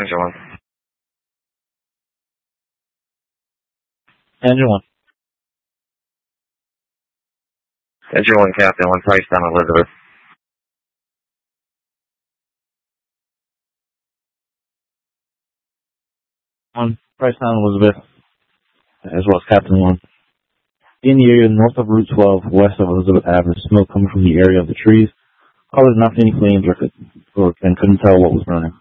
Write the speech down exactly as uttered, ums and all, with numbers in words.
Engine one. Engine one. Engine one, Captain, one Price down Elizabeth. One Price down Elizabeth, as well as Captain one. In the area north of Route twelve, west of Elizabeth Avenue, smoke coming from the area of the trees. Caller did not see any flames or, could, or and couldn't tell what was burning.